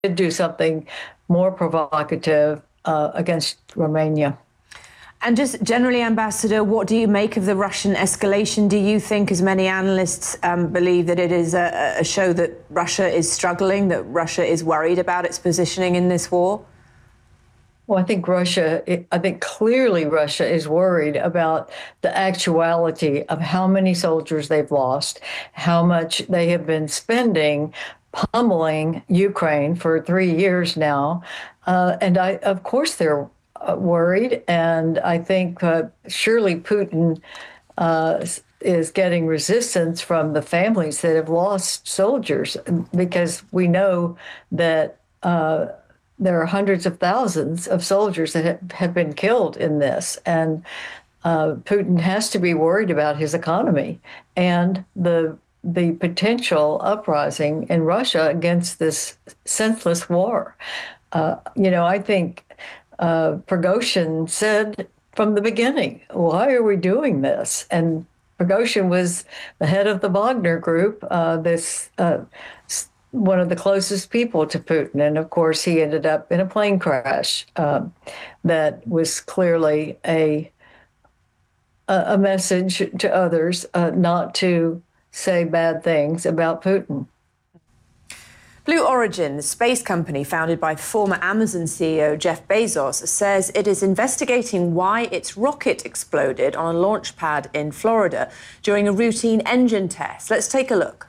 do something more provocative against Romania. And just generally, Ambassador, what do you make of the Russian escalation? Do you think, as many analysts believe, that it is a show that Russia is struggling, that Russia is worried about its positioning in this war? Well, I think clearly Russia is worried about the actuality of how many soldiers they've lost, how much they have been spending pummeling Ukraine for 3 years now. Of course, they're worried. And I think surely Putin is getting resistance from the families that have lost soldiers, because we know that there are hundreds of thousands of soldiers that have been killed in this. And Putin has to be worried about his economy and the potential uprising in Russia against this senseless war. I think Prigozhin said from the beginning, why are we doing this? And Prigozhin was the head of the Wagner Group, one of the closest people to Putin. And of course, he ended up in a plane crash that was clearly a message to others not to say bad things about Putin. Blue Origin, the space company founded by former Amazon CEO Jeff Bezos, says it is investigating why its rocket exploded on a launch pad in Florida during a routine engine test. Let's take a look.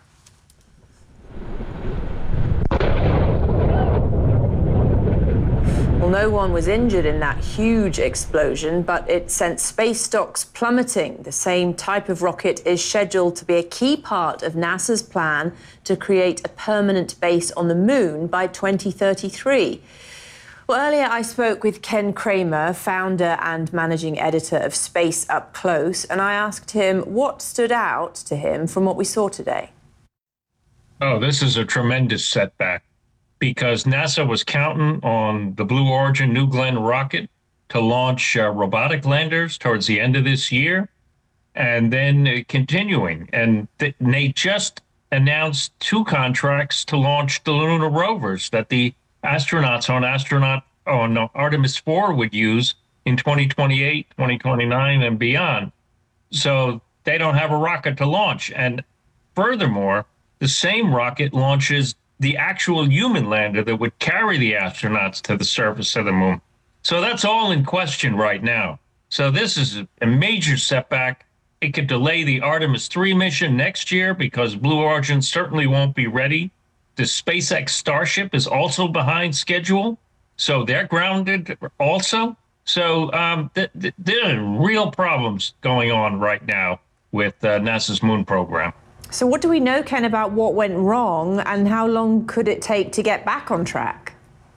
Well, no one was injured in that huge explosion, but it sent space stocks plummeting. The same type of rocket is scheduled to be a key part of NASA's plan to create a permanent base on the moon by 2033. Well, earlier I spoke with Ken Kramer, founder and managing editor of Space Up Close, and I asked him what stood out to him from what we saw today. Oh, this is a tremendous setback, because NASA was counting on the Blue Origin New Glenn rocket to launch robotic landers towards the end of this year, and then continuing. And they just announced 2 contracts to launch the lunar rovers that the astronauts on Artemis 4 would use in 2028, 2029, and beyond. So they don't have a rocket to launch. And furthermore, the same rocket launches the actual human lander that would carry the astronauts to the surface of the moon. So that's all in question right now. So this is a major setback. It could delay the Artemis 3 mission next year, because Blue Origin certainly won't be ready. The SpaceX Starship is also behind schedule, so they're grounded also. So there are real problems going on right now with NASA's moon program. So what do we know, Ken, about what went wrong, and how long could it take to get back on track?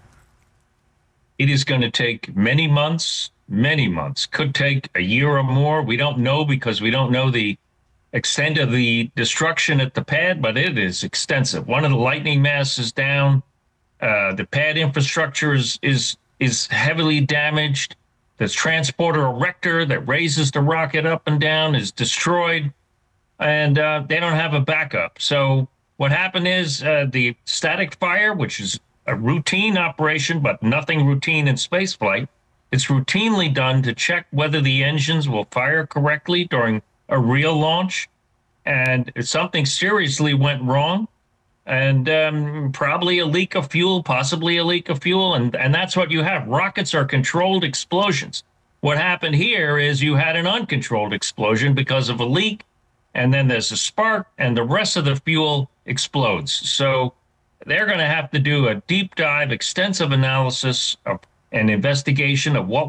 It is going to take many months, could take a year or more. We don't know, because we don't know the extent of the destruction at the pad, but it is extensive. One of the lightning masts is down. The pad infrastructure is heavily damaged. The transporter erector that raises the rocket up and down is destroyed. And they don't have a backup. So what happened is the static fire, which is a routine operation, but nothing routine in spaceflight, it's routinely done to check whether the engines will fire correctly during a real launch. And something seriously went wrong, and probably a leak of fuel, possibly a leak of fuel. And that's what you have. Rockets are controlled explosions. What happened here is you had an uncontrolled explosion because of a leak, and then there's a spark, and the rest of the fuel explodes. So they're going to have to do a deep dive, extensive analysis and investigation of what